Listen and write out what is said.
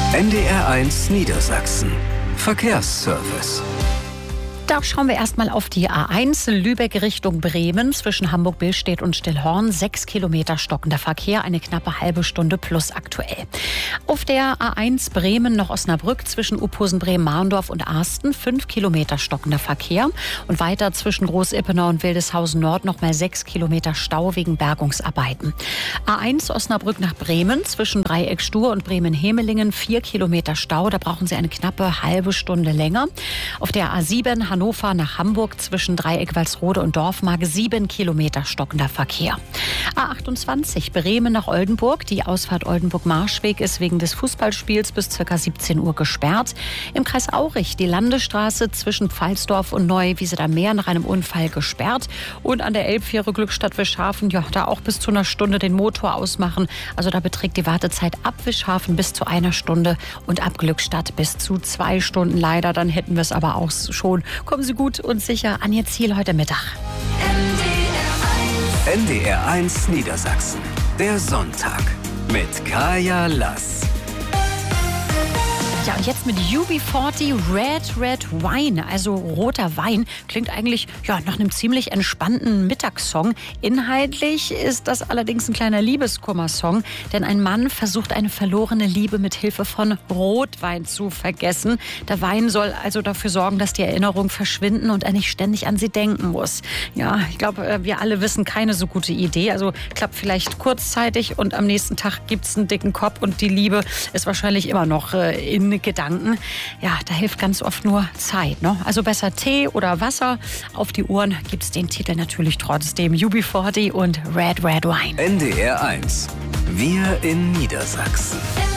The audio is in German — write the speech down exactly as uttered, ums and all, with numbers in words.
N D R eins Niedersachsen. Verkehrsservice. Da schauen wir erstmal auf die A eins Lübeck Richtung Bremen zwischen Hamburg-Billstedt und Stillhorn. Sechs Kilometer stockender Verkehr, eine knappe halbe Stunde plus aktuell. Auf der A eins Bremen nach Osnabrück zwischen Uphusen, Bremen, Marndorf und Arsten. Fünf Kilometer stockender Verkehr. Und weiter zwischen Groß-Ippenau und Wildeshausen Nord nochmal sechs Kilometer Stau wegen Bergungsarbeiten. A eins Osnabrück nach Bremen zwischen Dreieck-Stur und Bremen-Hemelingen. Vier Kilometer Stau, da brauchen Sie eine knappe halbe Stunde länger. Auf der A sieben Hannover nach Hamburg zwischen Dreieck Walsrode und Dorfmark sieben Kilometer stockender Verkehr. A achtundzwanzig Bremen nach Oldenburg. Die Ausfahrt Oldenburg-Marschweg ist wegen des Fußballspiels bis ca. siebzehn Uhr gesperrt. Im Kreis Aurich die Landesstraße zwischen Pfalzdorf und Neuwiese am Meer nach einem Unfall gesperrt. Und an der Elbfähre Glückstadt Wischhafen, ja, da auch bis zu einer Stunde den Motor ausmachen. Also da beträgt die Wartezeit ab Wischhafen bis zu einer Stunde und ab Glückstadt bis zu zwei Stunden leider. Dann hätten wir es aber auch schon. Kommen Sie gut und sicher an Ihr Ziel heute Mittag. N D R eins Niedersachsen. Der Sonntag mit Kaya Lass. Ja, und jetzt mit U B vierzig Red Red Wine, also roter Wein. Klingt eigentlich ja, nach einem ziemlich entspannten Mittagssong. Inhaltlich ist das allerdings ein kleiner Liebeskummersong, denn ein Mann versucht eine verlorene Liebe mit Hilfe von Rotwein zu vergessen. Der Wein soll also dafür sorgen, dass die Erinnerungen verschwinden und er nicht ständig an sie denken muss. Ja, ich glaube, wir alle wissen, keine so gute Idee. Also klappt vielleicht kurzzeitig und am nächsten Tag gibt es einen dicken Kopf und die Liebe ist wahrscheinlich immer noch in Gedanken. Ja, da hilft ganz oft nur Zeit. Ne? Also besser Tee oder Wasser. Auf die Ohren gibt es den Titel natürlich trotzdem. U B vierzig und Red Red Wine. N D R eins. Wir in Niedersachsen.